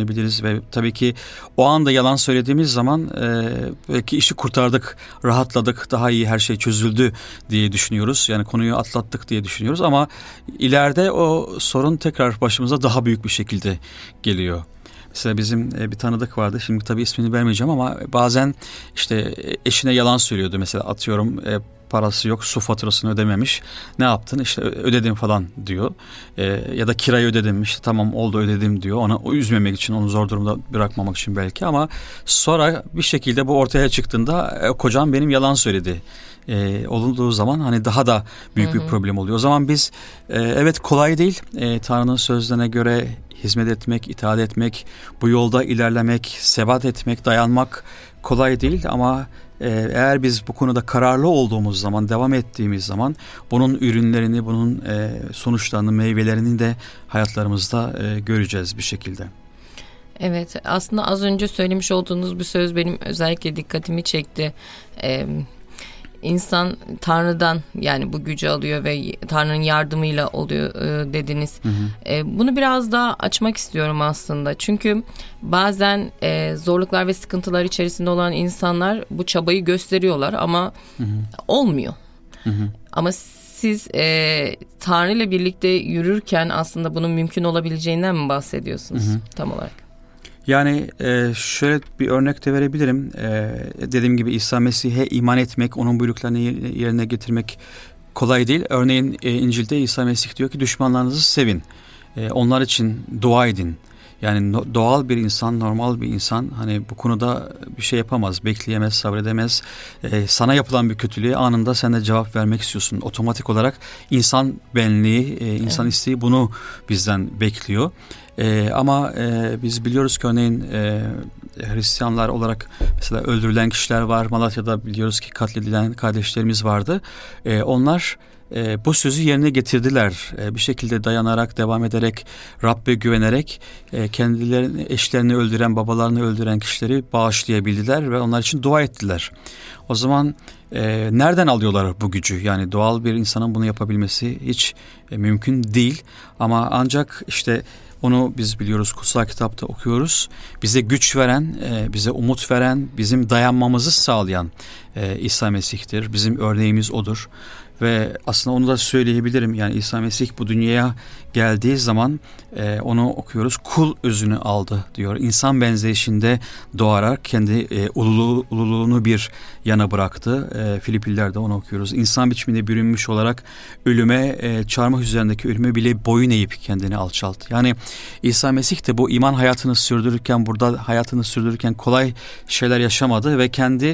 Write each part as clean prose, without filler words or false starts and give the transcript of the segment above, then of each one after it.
çözebiliriz ve tabii ki o anda yalan söylediğimiz zaman belki işi kurtardık, rahatladık, daha iyi her şey çözüldü diye düşünüyoruz. Yani konuyu atlattık diye düşünüyoruz ama ileride o sorun tekrar başımıza daha büyük bir şekilde geliyor. Mesela bizim bir tanıdık vardı. Şimdi tabii ismini vermeyeceğim ama bazen işte eşine yalan söylüyordu. Mesela atıyorum parası yok, su faturasını ödememiş. Ne yaptın? İşte ödedim falan diyor. Ya da kirayı ödedim. İşte tamam oldu ödedim diyor. Ona üzmemek için, onu zor durumda bırakmamak için belki ama sonra bir şekilde bu ortaya çıktığında kocam benim yalan söyledi. Olunduğu zaman hani daha da büyük bir problem oluyor. O zaman biz evet kolay değil. Tanrı'nın sözlerine göre hizmet etmek, itaat etmek, bu yolda ilerlemek, sebat etmek, dayanmak kolay değil ama eğer biz bu konuda kararlı olduğumuz zaman, devam ettiğimiz zaman bunun ürünlerini, bunun sonuçlarını, meyvelerini de hayatlarımızda göreceğiz bir şekilde. Evet, aslında az önce söylemiş olduğunuz bir söz benim özellikle dikkatimi çekti. İnsan Tanrı'dan yani bu gücü alıyor ve Tanrı'nın yardımıyla oluyor dediniz. Hı hı. Bunu biraz daha açmak istiyorum aslında. Çünkü bazen zorluklar ve sıkıntılar içerisinde olan insanlar bu çabayı gösteriyorlar ama olmuyor. Hı hı. Ama siz Tanrı ile birlikte yürürken aslında bunun mümkün olabileceğinden mi bahsediyorsunuz tam olarak? Yani şöyle bir örnek de verebilirim. Dediğim gibi İsa Mesih'e iman etmek, onun buyruklarını yerine getirmek kolay değil. Örneğin İncil'de İsa Mesih diyor ki düşmanlarınızı sevin. Onlar için dua edin. Yani doğal bir insan, normal bir insan hani bu konuda bir şey yapamaz, bekleyemez, sabredemez. Sana yapılan bir kötülüğe anında sen de cevap vermek istiyorsun. Otomatik olarak insan benliği, insan isteği bunu bizden bekliyor. Ama biz biliyoruz ki örneğin Hristiyanlar olarak mesela öldürülen kişiler var. Malatya'da biliyoruz ki katledilen kardeşlerimiz vardı. Onlar bu sözü yerine getirdiler. Bir şekilde dayanarak, devam ederek, Rabbe güvenerek kendilerini, eşlerini öldüren, babalarını öldüren kişileri bağışlayabildiler ve onlar için dua ettiler. O zaman nereden alıyorlar bu gücü? Yani doğal bir insanın bunu yapabilmesi hiç mümkün değil. Ama ancak işte onu biz biliyoruz, kutsal kitapta okuyoruz. Bize güç veren, bize umut veren, bizim dayanmamızı sağlayan İsa Mesih'tir. Bizim örneğimiz odur. Ve aslında onu da söyleyebilirim. Yani İsa Mesih bu dünyaya geldiği zaman onu okuyoruz. Kul özünü aldı diyor. İnsan benzeyişinde doğarak kendi ululuğunu bir yana bıraktı. Filiplilerde onu okuyoruz. İnsan biçiminde bürünmüş olarak ölüme, çarmıh üzerindeki ölüme bile boyun eğip kendini alçalttı. Yani İsa Mesih de bu iman hayatını sürdürürken, burada hayatını sürdürürken kolay şeyler yaşamadı ve kendi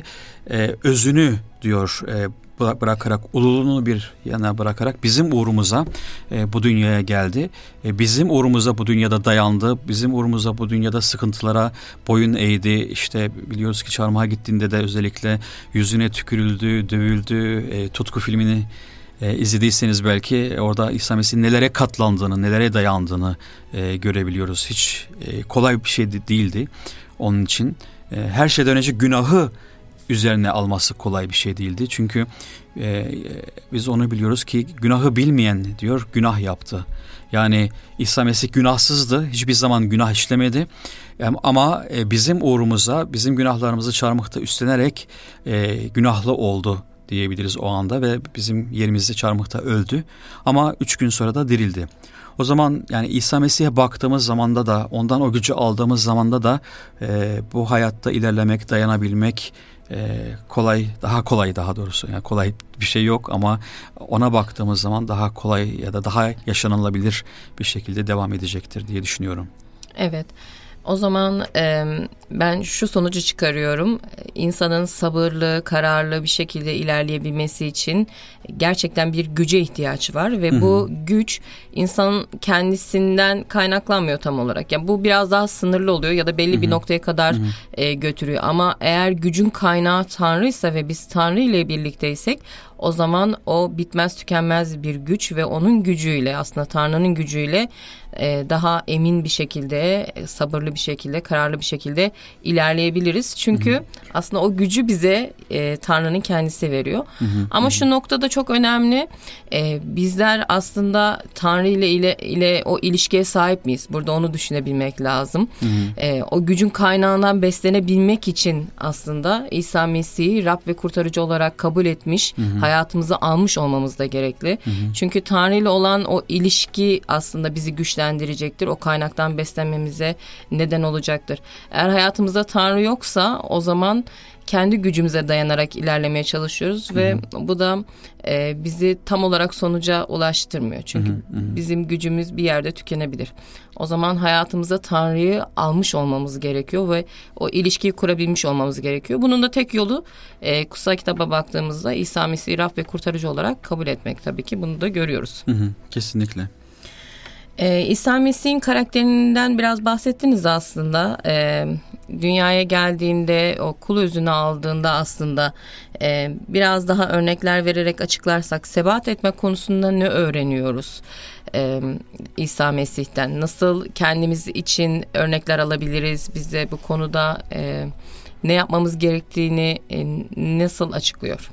özünü diyor bırakarak, ululuğunu bir yana bırakarak bizim uğrumuza bu dünyaya geldi. Bizim uğrumuza bu dünyada dayandı. Bizim uğrumuza bu dünyada sıkıntılara boyun eğdi. İşte biliyoruz ki çarmıha gittiğinde de özellikle yüzüne tükürüldü, dövüldü. Tutku filmini izlediyseniz belki orada İsa Mesih'in nelere katlandığını, nelere dayandığını görebiliyoruz. Hiç kolay bir şey değildi onun için. Her şeyden önce günahı üzerine alması kolay bir şey değildi. Çünkü biz onu biliyoruz ki günahı bilmeyen diyor günah yaptı. Yani İsa Mesih günahsızdı. Hiçbir zaman günah işlemedi. Ama bizim uğrumuza, bizim günahlarımızı çarmıhta üstlenerek günahlı oldu diyebiliriz o anda ve bizim yerimizde çarmıhta öldü. Ama 3 gün sonra da dirildi. O zaman yani İsa Mesih'e baktığımız zamanda da, ondan o gücü aldığımız zamanda da bu hayatta ilerlemek, dayanabilmek kolay, daha doğrusu. Yani kolay bir şey yok ama ona baktığımız zaman daha kolay ya da daha yaşanılabilir bir şekilde devam edecektir diye düşünüyorum. Evet. O zaman ben şu sonucu çıkarıyorum. İnsanın sabırlı, kararlı bir şekilde ilerleyebilmesi için gerçekten bir güce ihtiyaç var ve bu güç insanın kendisinden kaynaklanmıyor tam olarak. Yani bu biraz daha sınırlı oluyor ya da belli bir noktaya kadar götürüyor. Ama eğer gücün kaynağı Tanrıysa ve biz Tanrı ile birlikteysek o zaman o bitmez tükenmez bir güç ve onun gücüyle aslında Tanrı'nın gücüyle daha emin bir şekilde, sabırlı bir şekilde, kararlı bir şekilde ilerleyebiliriz. Çünkü aslında o gücü bize Tanrı'nın kendisi veriyor. Ama şu noktada çok önemli. Bizler aslında Tanrı ile o ilişkiye sahip miyiz? Burada onu düşünebilmek lazım. O gücün kaynağından beslenebilmek için aslında İsa Mesih'i Rab ve kurtarıcı olarak kabul etmiş, hayatımıza almış olmamız da gerekli. Çünkü Tanrı ile olan o ilişki aslında bizi güçlendirecektir. O kaynaktan beslenmemize neden olacaktır. Eğer hayatımızda Tanrı yoksa o zaman kendi gücümüze dayanarak ilerlemeye çalışıyoruz ve bu da bizi tam olarak sonuca ulaştırmıyor. Çünkü bizim gücümüz bir yerde tükenebilir. O zaman hayatımıza Tanrı'yı almış olmamız gerekiyor ve o ilişkiyi kurabilmiş olmamız gerekiyor. Bunun da tek yolu kutsal kitaba baktığımızda İsa Mesih'i Rab ve kurtarıcı olarak kabul etmek tabii ki. Bunu da görüyoruz. Kesinlikle. İsa Mesih'in karakterinden biraz bahsettiniz aslında. Dünyaya geldiğinde, o kul özünü aldığında aslında biraz daha örnekler vererek açıklarsak sebat etme konusunda ne öğreniyoruz İsa Mesih'ten? Nasıl kendimiz için örnekler alabiliriz? Bize bu konuda ne yapmamız gerektiğini nasıl açıklıyor?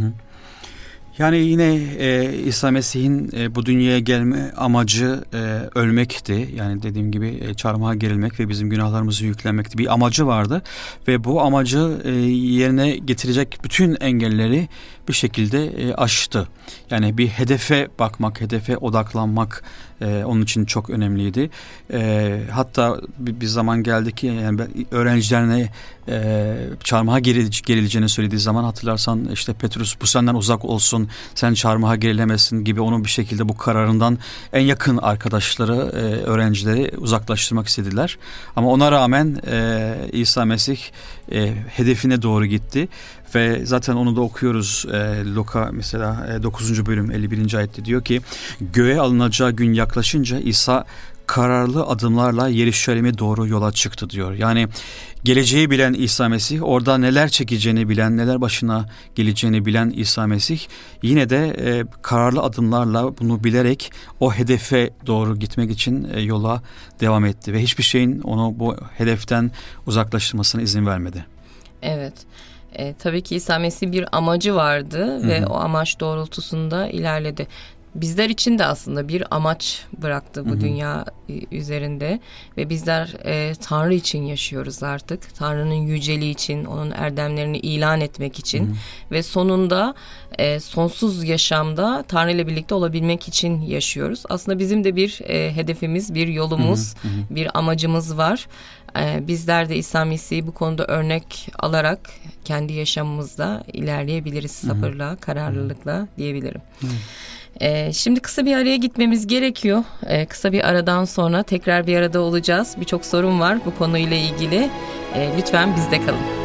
Yani yine İsa Mesih'in bu dünyaya gelme amacı ölmekti. Yani dediğim gibi çarmıha gerilmek ve bizim günahlarımızı yüklenmekti. Bir amacı vardı ve bu amacı yerine getirecek bütün engelleri bir şekilde aştı. Yani bir hedefe bakmak, hedefe odaklanmak onun için çok önemliydi. Hatta bir zaman geldi ki yani öğrencilerine çarmıha gerileceğini söylediği zaman hatırlarsan işte Petrus bu senden uzak olsun, sen çarmıha gerilemezsin gibi onun bir şekilde bu kararından en yakın arkadaşları, öğrencileri uzaklaştırmak istediler. Ama ona rağmen İsa Mesih hedefine doğru gitti. Ve zaten onu da okuyoruz Luka mesela 9. bölüm 51. ayette diyor ki göğe alınacağı gün yaklaşınca İsa kararlı adımlarla Yeruşalim'e doğru yola çıktı diyor. Yani geleceği bilen İsa Mesih, orada neler çekeceğini bilen, neler başına geleceğini bilen İsa Mesih yine de kararlı adımlarla bunu bilerek o hedefe doğru gitmek için yola devam etti. Ve hiçbir şeyin onu bu hedeften uzaklaştırmasına izin vermedi. Evet. Tabii ki İsa Mesih bir amacı vardı ve o amaç doğrultusunda ilerledi. Bizler için de aslında bir amaç bıraktı bu dünya üzerinde ve bizler Tanrı için yaşıyoruz artık. Tanrı'nın yüceliği için, onun erdemlerini ilan etmek için ve sonunda sonsuz yaşamda Tanrı ile birlikte olabilmek için yaşıyoruz. Aslında bizim de bir hedefimiz, bir yolumuz, bir amacımız var. Bizler de İsa Mesih'i bu konuda örnek alarak kendi yaşamımızda ilerleyebiliriz sabırla, kararlılıkla diyebilirim. Şimdi kısa bir araya gitmemiz gerekiyor. Kısa bir aradan sonra tekrar bir arada olacağız. Birçok sorun var bu konuyla ilgili. Lütfen bizde kalın.